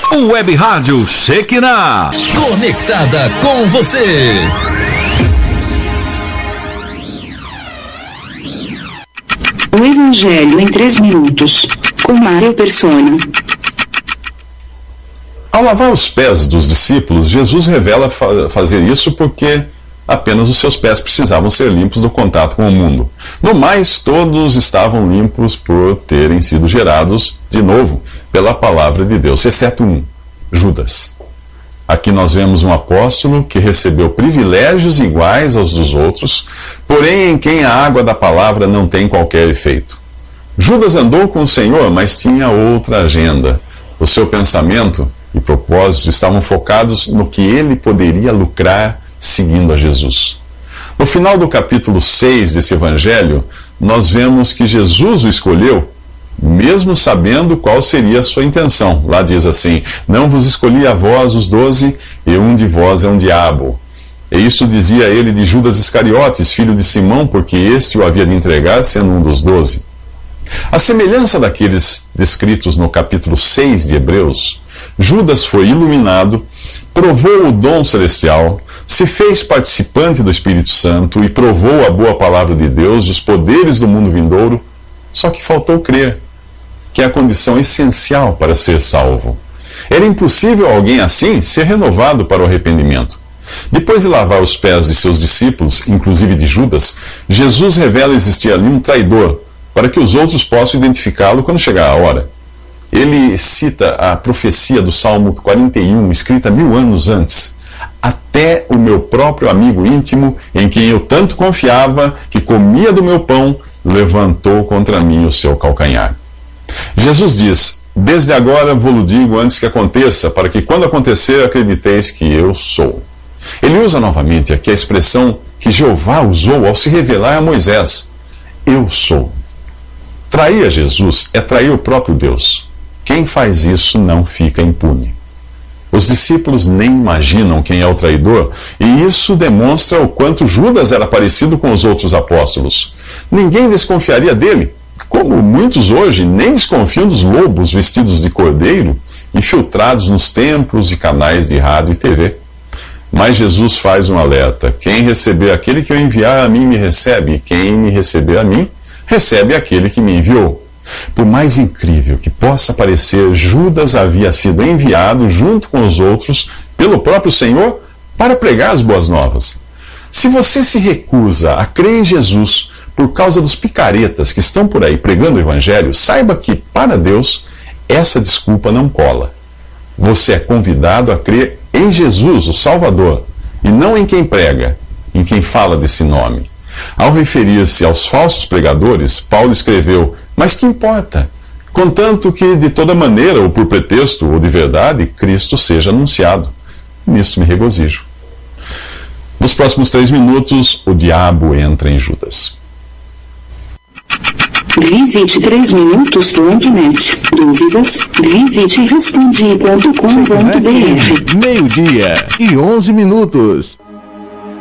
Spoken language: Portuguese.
Web Rádio Shekinah. Conectada com você. O Evangelho em 3 minutos, com Mário Persona. Ao lavar os pés dos discípulos, Jesus revela fazer isso porque apenas os seus pés precisavam ser limpos do contato com o mundo. No mais, todos estavam limpos por terem sido gerados de novo pela palavra de Deus, exceto um, Judas. Aqui nós vemos um apóstolo que recebeu privilégios iguais aos dos outros, porém em quem a água da palavra não tem qualquer efeito. Judas andou com o Senhor, mas tinha outra agenda. O seu pensamento e propósitos estavam focados no que ele poderia lucrar seguindo a Jesus. No final do capítulo 6 desse evangelho, nós vemos que Jesus o escolheu, mesmo sabendo qual seria a sua intenção. Lá diz assim: não vos escolhi a vós os 12, e um de vós é um diabo. E isso dizia ele de Judas Iscariotes, filho de Simão, porque este o havia de entregar, sendo um dos 12. À semelhança daqueles descritos no capítulo 6 de Hebreus, Judas foi iluminado, provou o dom celestial, se fez participante do Espírito Santo e provou a boa palavra de Deus e os poderes do mundo vindouro, só que faltou crer, que é a condição essencial para ser salvo. Era impossível alguém assim ser renovado para o arrependimento. Depois de lavar os pés de seus discípulos, inclusive de Judas, Jesus revela existir ali um traidor, para que os outros possam identificá-lo quando chegar a hora. Ele cita a profecia do Salmo 41, escrita 1000 anos antes. Até o meu próprio amigo íntimo, em quem eu tanto confiava, que comia do meu pão, levantou contra mim o seu calcanhar. Jesus diz: desde agora vou-lo digo antes que aconteça, para que quando acontecer acrediteis que eu sou. Ele usa novamente aqui a expressão que Jeová usou ao se revelar a Moisés: eu sou. Trair a Jesus é trair o próprio Deus. Quem faz isso não fica impune. Os discípulos nem imaginam quem é o traidor, e isso demonstra o quanto Judas era parecido com os outros apóstolos. Ninguém desconfiaria dele, como muitos hoje nem desconfiam dos lobos vestidos de cordeiro, infiltrados nos templos e canais de rádio e TV. Mas Jesus faz um alerta: quem receber aquele que eu enviar a mim me recebe, e quem me receber a mim, recebe aquele que me enviou. Por mais incrível que possa parecer, Judas havia sido enviado junto com os outros pelo próprio Senhor para pregar as boas novas. Se você se recusa a crer em Jesus por causa dos picaretas que estão por aí pregando o Evangelho, saiba que, para Deus, essa desculpa não cola. Você é convidado a crer em Jesus, o Salvador, e não em quem prega, em quem fala desse nome. Ao referir-se aos falsos pregadores, Paulo escreveu: mas que importa? Contanto que, de toda maneira, ou por pretexto, ou de verdade, Cristo seja anunciado. Nisto me regozijo. Nos próximos 3 minutos, o diabo entra em Judas. Visite 3minutos.net. Dúvidas? Visite respondi.com.br. 12:11.